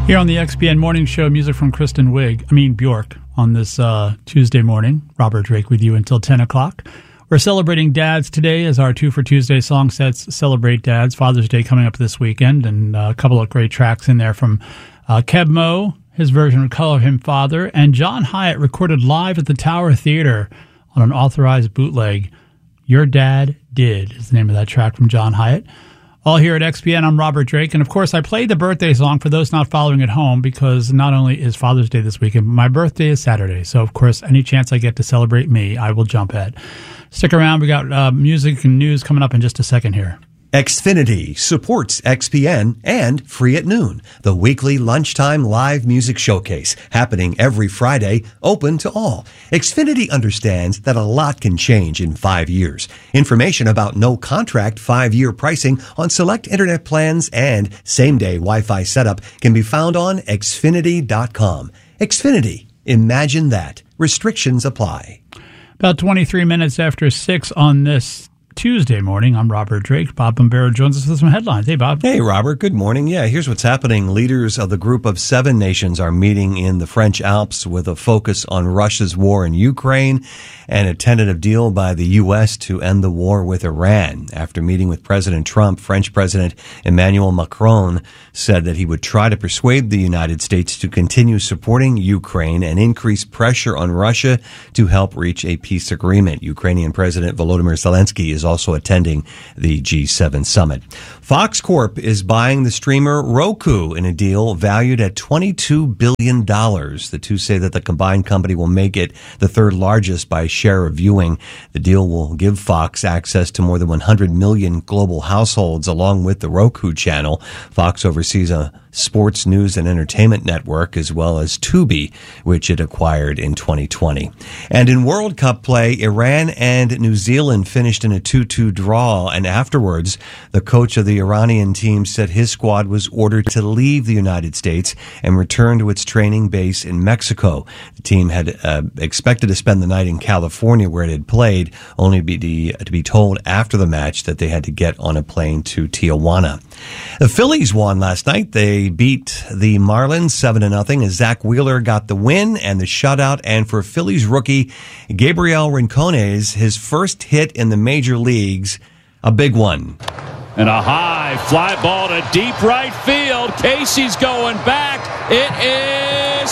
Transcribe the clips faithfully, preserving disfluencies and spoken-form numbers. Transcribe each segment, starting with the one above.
Here on the X P N Morning Show, music from Kristen Wiig, I mean Bjork, on this uh, Tuesday morning. Robert Drake with you until ten o'clock. We're celebrating dads today as our Two for Tuesday song sets celebrate dads. Father's Day coming up this weekend, and uh, a couple of great tracks in there from uh, Keb Mo, his version of Color Him Father, and John Hyatt recorded live at the Tower Theater on an authorized bootleg. Your Dad Did is the name of that track from John Hyatt. All here at X P N, I'm Robert Drake, and of course I played the birthday song for those not following at home because not only is Father's Day this weekend, but my birthday is Saturday, so of course any chance I get to celebrate me, I will jump at. Stick around, we got uh, music and news coming up in just a second here. Xfinity supports X P N and Free at Noon, the weekly lunchtime live music showcase happening every Friday, open to all. Xfinity understands that a lot can change in five years. Information about no contract five-year pricing on select internet plans and same-day Wi-Fi setup can be found on Xfinity dot com. Xfinity. Imagine that. Restrictions apply. About twenty-three minutes after six on this Tuesday morning, I'm Robert Drake. Bob Bombero joins us with some headlines. Hey, Bob. Hey, Robert. Good morning. Yeah, here's what's happening. Leaders of the Group of Seven Nations are meeting in the French Alps with a focus on Russia's war in Ukraine and a tentative deal by the U S to end the war with Iran. After meeting with President Trump, French President Emmanuel Macron said that he would try to persuade the United States to continue supporting Ukraine and increase pressure on Russia to help reach a peace agreement. Ukrainian President Volodymyr Zelensky is also attending the G seven summit. Fox Corp is buying the streamer Roku in a deal valued at twenty-two billion dollars. The two say that the combined company will make it the third largest by share of viewing. The deal will give Fox access to more than one hundred million global households along with the Roku channel. Fox oversees a sports, news, and entertainment network, as well as Tubi, which it acquired in twenty twenty. And in World Cup play, Iran and New Zealand finished in a two two draw, and afterwards, the coach of the Iranian team said his squad was ordered to leave the United States and return to its training base in Mexico. The team had uh, expected to spend the night in California, where it had played, only to be, to be told after the match that they had to get on a plane to Tijuana. The Phillies won last night. They beat the Marlins seven to nothing as Zach Wheeler got the win and the shutout. And for Phillies rookie Gabriel Rincones, his first hit in the major leagues, a big one. And a high fly ball to deep right field. Casey's going back. It is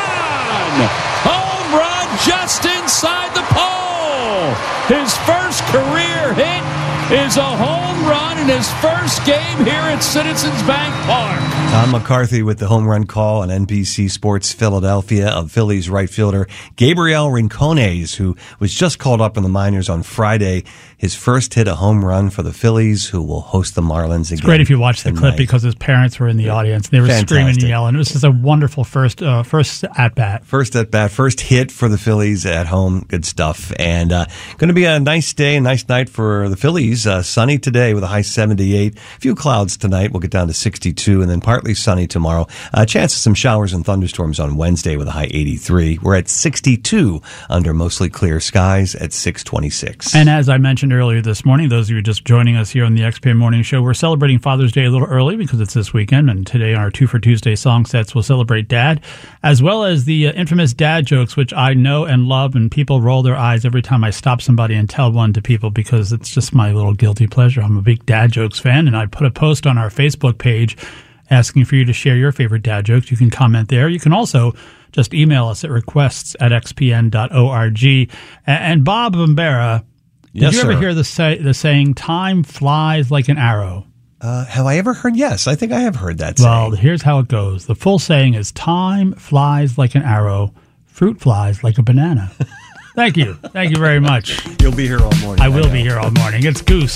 gone! Home run just inside the pole. His first career hit is a home run in his first game here at Citizens Bank Park. Tom McCarthy with the home run call on N B C Sports Philadelphia of Phillies right fielder Gabriel Rincones, who was just called up in the minors on Friday. His first hit a home run for the Phillies, who will host the Marlins again. It's great if you watch the tonight. clip because his parents were in the audience. They were Fantastic. screaming and yelling. It was just a wonderful first uh, first at bat. First at bat, first hit for the Phillies at home. Good stuff. And uh, going to be a nice day, a nice night for the Phillies. Uh, sunny today with a high seventy-eight. A few clouds tonight. We'll get down to sixty-two, and then partly sunny tomorrow. A uh, chance of some showers and thunderstorms on Wednesday with a high eighty-three. We're at sixty-two under mostly clear skies at six twenty-six. And as I mentioned earlier this morning, those of you just joining us here on the X P N Morning Show, we're celebrating Father's Day a little early because it's this weekend, and today our Two for Tuesday song sets will celebrate Dad, as well as the uh, infamous dad jokes, which I know and love, and people roll their eyes every time I stop somebody and tell one to people because it's just my little guilty pleasure. I'm a big dad jokes fan, and I put a post on our Facebook page asking for you to share your favorite dad jokes. You can comment there. You can also just email us at requests at x p n dot org. And Bob Bombera, did yes, you ever sir. hear the, say, the saying, time flies like an arrow? Uh, have I ever heard? Yes, I think I have heard that Well, saying. here's how it goes. The full saying is, time flies like an arrow, fruit flies like a banana. Thank you. Thank you very much. You'll be here all morning. I will I be here all morning. It's Goose.